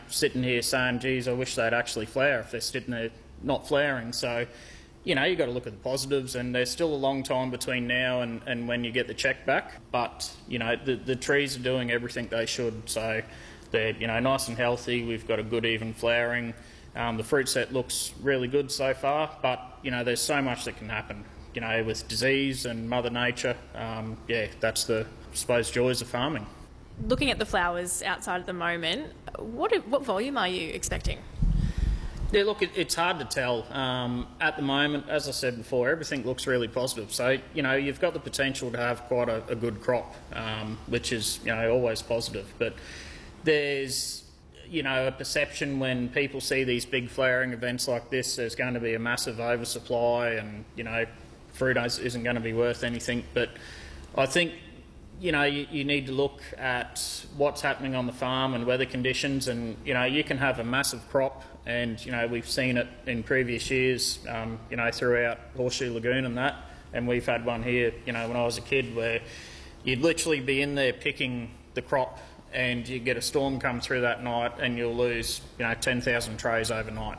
sitting here saying, geez, I wish they'd actually flower if they're sitting there not flowering. So, you've got to look at the positives, and there's still a long time between now and when you get the check back. But, the trees are doing everything they should. So they're, nice and healthy. We've got a good even flowering. The fruit set looks really good so far, but, there's so much that can happen, with disease and Mother Nature. That's the, I suppose, joys of farming. Looking at the flowers outside at the moment, what volume are you expecting? Yeah, look, it's hard to tell. At the moment, as I said before, everything looks really positive. So, you've got the potential to have quite a good crop, which is, always positive. But there's, a perception when people see these big flowering events like this, there's going to be a massive oversupply and, fruit isn't going to be worth anything. But I think, you need to look at what's happening on the farm and weather conditions, and, you can have a massive crop, and, we've seen it in previous years, throughout Horseshoe Lagoon and that, and we've had one here, when I was a kid, where you'd literally be in there picking the crop and you get a storm come through that night and you'll lose, 10,000 trays overnight.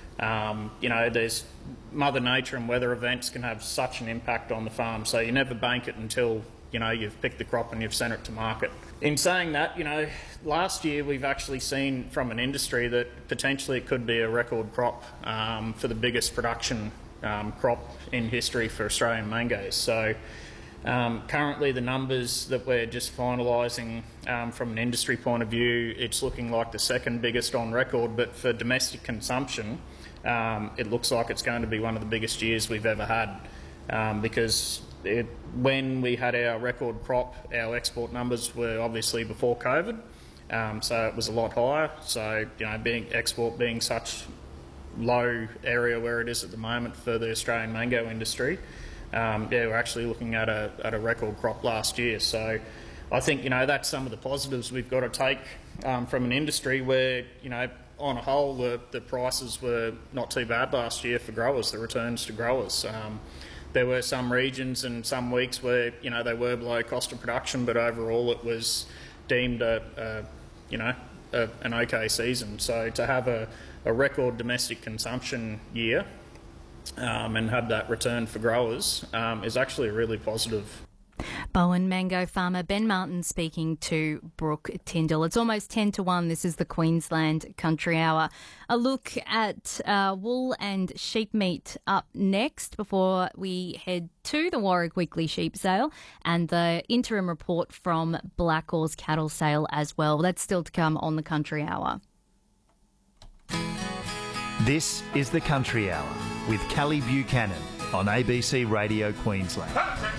There's Mother Nature and weather events can have such an impact on the farm, so you never bank it until you've picked the crop and you've sent it to market. In saying that, last year we've actually seen from an industry that potentially it could be a record crop for the biggest production crop in history for Australian mangoes. So currently the numbers that we're just finalising from an industry point of view, it's looking like the second biggest on record, but for domestic consumption, it looks like it's going to be one of the biggest years we've ever had because when we had our record crop, our export numbers were obviously before COVID, so it was a lot higher. So, export being such low area where it is at the moment for the Australian mango industry, we're actually looking at a record crop last year. So I think, that's some of the positives we've got to take from an industry where, on a whole, the prices were not too bad last year for growers, the returns to growers. There were some regions and some weeks where, they were below cost of production, but overall it was deemed an okay season. So to have a record domestic consumption year and have that return for growers is actually really positive. Bowen mango farmer Ben Martin speaking to Brooke Tyndall. It's almost 10 to 1. This is the Queensland Country Hour. A look at wool and sheep meat up next before we head to the Warwick Weekly Sheep Sale and the interim report from Blackall's cattle sale as well. That's still to come on the Country Hour. This is the Country Hour with Kelly Buchanan on ABC Radio Queensland.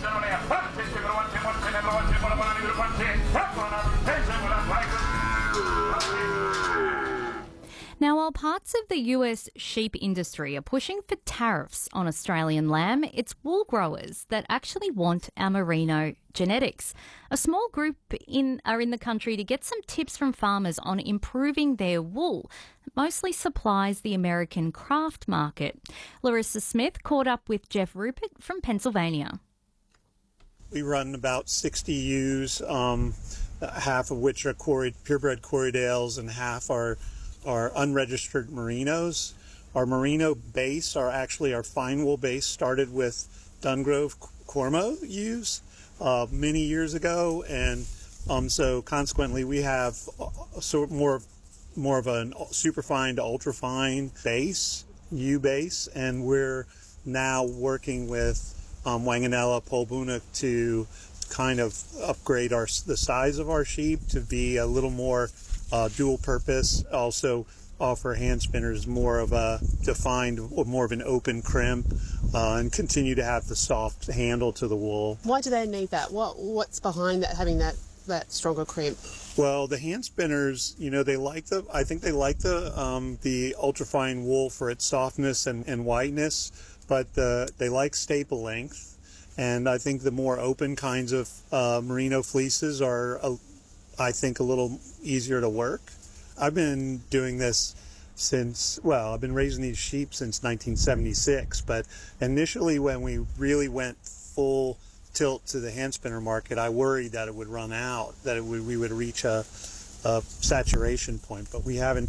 Now, while parts of the US sheep industry are pushing for tariffs on Australian lamb, it's wool growers that actually want our merino genetics. A small group are in the country to get some tips from farmers on improving their wool. It mostly supplies the American craft market. Larissa Smith caught up with Jeff Rupert from Pennsylvania. We run about 60 ewes, half of which are purebred Corriedales and half are unregistered merinos. Our merino base, our fine wool base, started with Dungrove Cormo ewes many years ago, and so consequently we have more of a superfine to ultrafine base, ewe base, and we're now working with Wanganella Polbuna to kind of upgrade the size of our sheep to be a little more dual purpose. Also offer hand spinners more of a defined, more of an open crimp, and continue to have the soft handle to the wool. Why do they need that? What's behind that, having that stronger crimp? Well, the hand spinners, I think they like the ultrafine wool for its softness and whiteness, but they like staple length. And I think the more open kinds of merino fleeces are, I think, a little easier to work. I've been doing this I've been raising these sheep since 1976, but initially when we really went full tilt to the hand spinner market, I worried that it would run out, that we would reach a saturation point, but we haven't